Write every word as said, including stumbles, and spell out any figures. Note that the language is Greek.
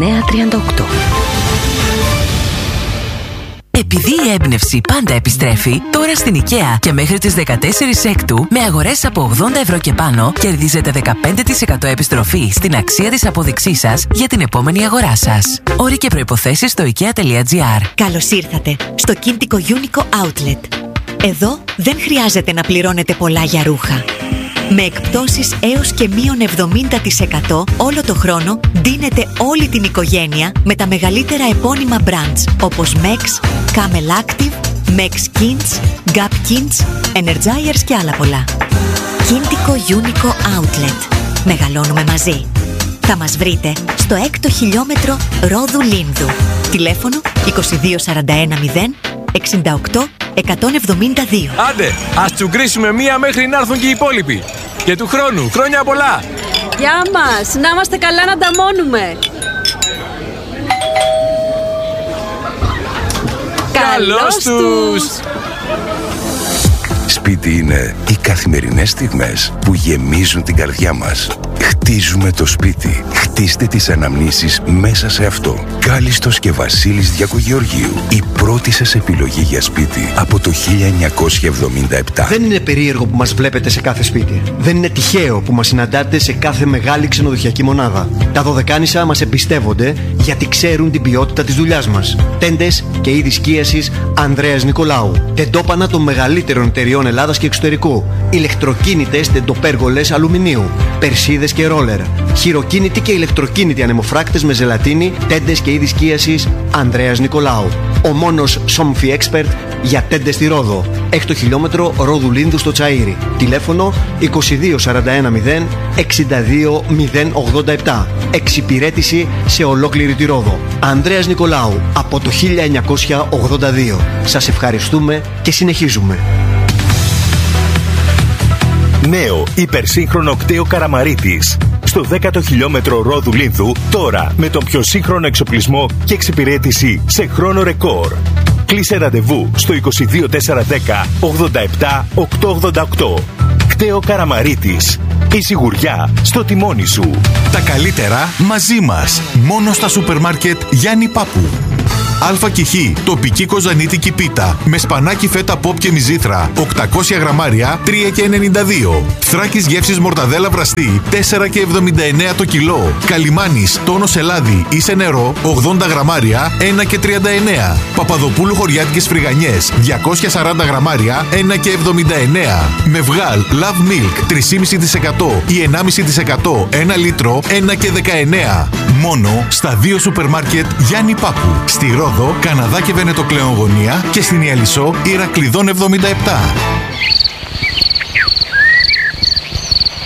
εννιά τριάντα οκτώ. Επειδή η έμπνευση πάντα επιστρέφει, τώρα στην IKEA και μέχρι τις δεκατέσσερις Έκτου, με αγορές από ογδόντα ευρώ και πάνω, κερδίζετε δεκαπέντε τοις εκατό επιστροφή στην αξία της απόδειξής σας για την επόμενη αγορά σας. Όροι και προϋποθέσεις στο ikea.gr. Καλώς ήρθατε στο Κίντικο Unico Outlet. Εδώ δεν χρειάζεται να πληρώνετε πολλά για ρούχα. Με εκπτώσεις έως και μείον εβδομήντα τοις εκατό όλο το χρόνο ντύνετε όλη την οικογένεια με τα μεγαλύτερα επώνυμα brands όπως Mex, Camel Active, Mex Kids, Gap Kids, Energizers και άλλα πολλά. Κίντικο Unico Outlet. Μεγαλώνουμε μαζί. Θα μας βρείτε στο έκτο χιλιόμετρο Ρόδου Λίνδου. Τηλέφωνο είκοσι δύο σαράντα ένα μηδέν εξήντα οκτώ εκατόν εβδομήντα δύο. Άντε, ας τσουγκρίσουμε μία μέχρι να έρθουν και οι υπόλοιποι. Και του χρόνου, χρόνια πολλά! Γεια μας, να είμαστε καλά να ανταμώνουμε. Καλώς τους! Σπίτι είναι οι καθημερινές στιγμές που γεμίζουν την καρδιά μας. Χτίζουμε το σπίτι. Χτίστε τις αναμνήσεις μέσα σε αυτό. Κάλιστος και Βασίλης Διακογεωργίου. Η πρώτη σας επιλογή για σπίτι από το χίλια εννιακόσια εβδομήντα επτά. Δεν είναι περίεργο που μας βλέπετε σε κάθε σπίτι. Δεν είναι τυχαίο που μας συναντάτε σε κάθε μεγάλη ξενοδοχειακή μονάδα. Τα Δωδεκάνησα μας εμπιστεύονται γιατί ξέρουν την ποιότητα της δουλειάς μας. Τέντες και είδη σκίασης Ανδρέας Νικολάου. Τεντόπανα των μεγαλύτερων εταιριών Ελλάδας και εξωτερικού. Ηλεκτροκίνητες τεντοπέργολες αλουμινίου. Περσίδες και ρόλερ. Χειροκίνητοι και ηλεκτροκίνητοι ανεμοφράκτες με ζελατίνη, τέντες και είδη σκίασης Ανδρέας Νικολάου. Ο μόνος Somfy Expert για τέντες στη Ρόδο. Έκτο χιλιόμετρο Ρόδου Λίνδου στο Τσαΐρι. Τηλέφωνο είκοσι δύο σαράντα ένα μηδέν εξήντα δύο μηδέν ογδόντα επτά. Εξυπηρέτηση σε ολόκληρη τη Ρόδο. Ανδρέας Νικολάου από το χίλια εννιακόσια ογδόντα δύο. Σας ευχαριστούμε και συνεχίζουμε. Νέο υπερσύγχρονο κτέο Καραμαρίτης. Στο δέκατο χιλιόμετρο Ρόδου Λίνδου, τώρα με τον πιο σύγχρονο εξοπλισμό και εξυπηρέτηση σε χρόνο ρεκόρ. Κλείσε ραντεβού στο είκοσι δύο τετρακόσια δέκα ογδόντα επτά οκτακόσια ογδόντα οκτώ. Κτέο Καραμαρίτης. Η σιγουριά στο τιμόνι σου. Τα καλύτερα μαζί μας. Μόνο στα σούπερ μάρκετ Γιάννη Πάπου. Αλφα και Χ, τοπική κοζανίτικη πίτα με σπανάκι φέτα ποπ και μυζήθρα οκτακόσια γραμμάρια τρία και ενενήντα δύο. Θράκης γεύσης μορταδέλα βραστή τέσσερα και εβδομήντα εννέα το κιλό. Καλιμάνης τόνος ελάδι ή σε νερό ογδόντα γραμμάρια ένα και τριάντα εννέα. Παπαδοπούλου χωριάτικες φρυγανιές διακόσια σαράντα γραμμάρια ένα και εβδομήντα εννέα. Μευγάλ Love Milk τρία κόμμα πέντε τοις εκατό ή ένα κόμμα πέντε τοις εκατό ένα λίτρο ένα και δεκαεννέα. Μόνο στα δύο σούπερ μάρκετ Γιάννη Πάπου. Στη Ρόδο, Καναδά και Βενετοκλεογωνία και στην Ιαλισσό Ηρακλειδών εβδομήντα επτά.